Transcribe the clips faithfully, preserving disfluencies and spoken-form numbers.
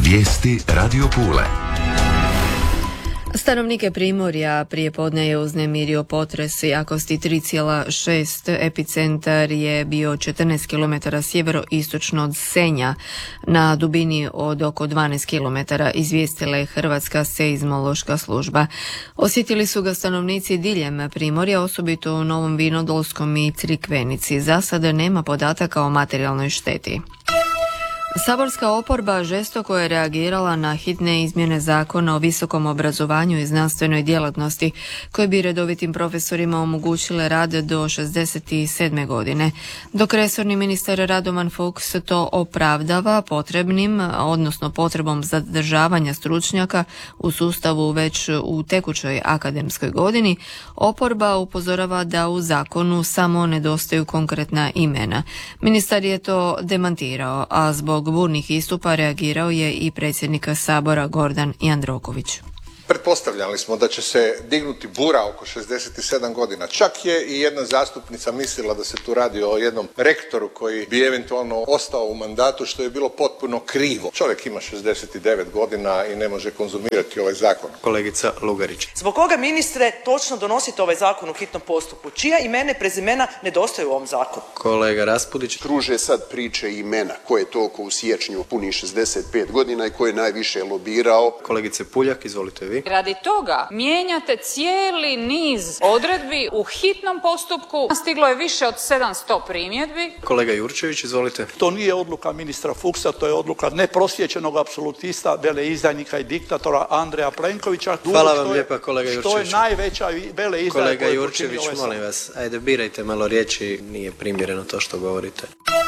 Vijesti Radio Pule. Stanovnike Primorja prije podne je uznemirio potres jakosti tri zarez šest. Epicentar je bio četrnaest kilometara sjeveroistočno od Senja na dubini od oko dvanaest kilometara, izvijestila je Hrvatska seizmološka služba. Osjetili su ga stanovnici diljem Primorja, osobito u Novom Vinodolskom i Crikvenici. Za sada nema podataka o materijalnoj šteti. Saborska oporba žestoko je reagirala na hitne izmjene zakona o visokom obrazovanju i znanstvenoj djelatnosti koje bi redovitim profesorima omogućile rad do šezdeset sedme godine. Dok resorni ministar Radovan Fuchs to opravdava potrebnim, odnosno potrebom zadržavanja stručnjaka u sustavu već u tekućoj akademskoj godini, oporba upozorava da u zakonu samo nedostaju konkretna imena. Ministar je to demantirao, a zbog Zbog burnih istupa reagirao je i predsjednik Sabora Gordan Jandroković. Pretpostavljali smo da će se dignuti bura oko šezdeset sedam godina. Čak je i jedna zastupnica mislila da se tu radi o jednom rektoru koji bi eventualno ostao u mandatu, što je bilo potpuno krivo. Čovjek ima šezdeset devet godina i ne može konzumirati ovaj zakon. Kolegica Lugarić. Zbog koga, ministre, točno donosite ovaj zakon u hitnom postupku? Čija imena i prezimena nedostaju u ovom zakonu? Kolega Raspudić. Kruže sad priče i imena. Ko je toliko u siječnju puni šezdeset pet godina i ko je najviše lobirao. Kolegice Puljak, izvolite vi. Radi toga mijenjate cijeli niz odredbi u hitnom postupku. Stiglo je više od sedamsto primjedbi. Kolega Jurčević, izvolite. To nije odluka ministra Fuchsa, to je odluka neprosvijećenog apsolutista, veleizdajnika i diktatora Andreja Plenkovića. Hvala vam lijepa, kolega Jurčević. Što je najveća veleizdaja. Kolega Jurčević, molim vas, ajde birajte malo riječi, nije primjereno to što govorite.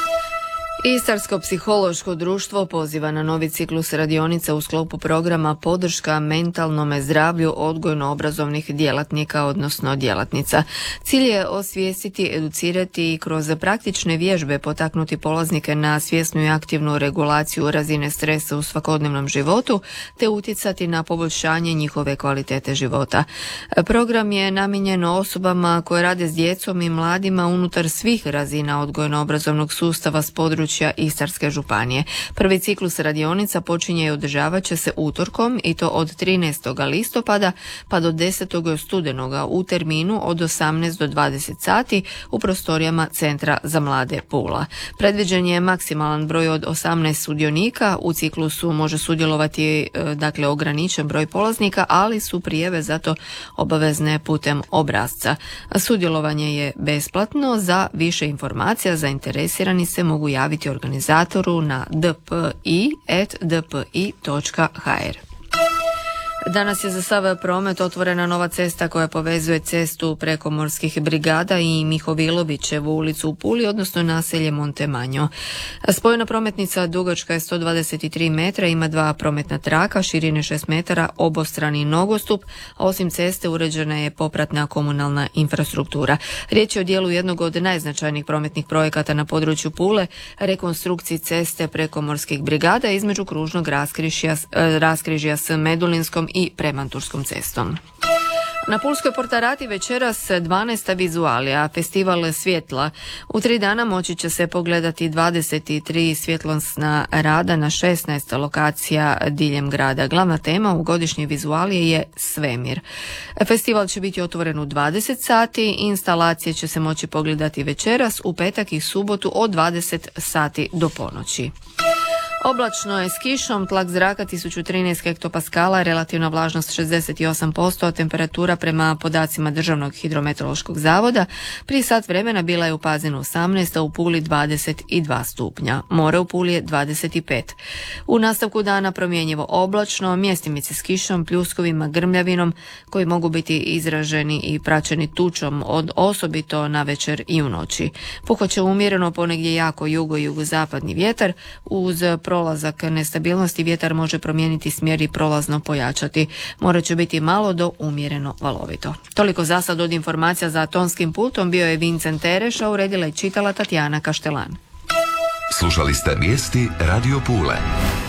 Istarsko psihološko društvo poziva na novi ciklus radionica u sklopu programa Podrška mentalnome zdravlju odgojno-obrazovnih djelatnika, odnosno djelatnica. Cilj je osvijestiti, educirati i kroz praktične vježbe potaknuti polaznike na svjesnu i aktivnu regulaciju razine stresa u svakodnevnom životu, te utjecati na poboljšanje njihove kvalitete života. Program je namijenjen osobama koje rade s djecom i mladima unutar svih razina odgojno-obrazovnog sustava s područja Istarske županije. Prvi ciklus radionica počinje i održavat će se utorkom, i to od trinaestog listopada pa do desetog studenoga u terminu od osamnaest do dvadeset sati u prostorijama Centra za mlade Pula. Predviđen je maksimalan broj od osamnaest sudionika. U ciklusu može sudjelovati dakle ograničen broj polaznika, ali su prijave zato obavezne putem obrasca. Sudjelovanje je besplatno. Za više informacija zainteresirani se mogu javiti organizatoru na d p i at d p i točka h r. Danas je za sav promet otvorena nova cesta koja povezuje cestu prekomorskih brigada i Mihovilovićevu ulicu u Puli, odnosno naselje Montemanjo. Spojna prometnica dugačka je sto dvadeset tri metra, ima dva prometna traka, širine šest metara, obostrani nogostup, a osim ceste uređena je popratna komunalna infrastruktura. Riječ je o dijelu jednog od najznačajnijih prometnih projekata na području Pule, rekonstrukciji ceste prekomorskih brigada između kružnog raskrižja, raskrižja s Medulinskom i Premanturskom cestom. Na Pulskoj Portarati večeras dvanaesta vizualija, festival svjetla. U tri dana moći će se pogledati dvadeset tri svjetlosna rada na šesnaest lokacija diljem grada. Glavna tema u godišnje vizualije je svemir. Festival će biti otvoren u dvadeset sati, instalacije će se moći pogledati večeras, u petak i subotu od dvadeset sati do ponoći. Oblačno je s kišom, tlak zraka tisuću trinaest hektopaskala, relativna vlažnost šezdeset osam posto, a temperatura prema podacima Državnog hidrometeorološkog zavoda prije sat vremena bila je u Pazinu osamnaest, a u Puli dvadeset dva stupnja. More u Puli je dvadeset pet. U nastavku dana promjenjivo oblačno, mjestimice s kišom, pljuskovima, grmljavinom koji mogu biti izraženi i praćeni tučom od osobito na večer i u noći. Puhoće umjereno, ponegdje jako jugo i jugozapadni vjetar. Uz prolazak nestabilnosti vjetar može promijeniti smjer i prolazno pojačati. More će biti malo do umjereno valovito. Toliko za sad od informacija. Za tonskim pultom bio je Vincent Tereš, a uredila i čitala Tatjana Kaštelan. Slušali ste vijesti Radio Pule.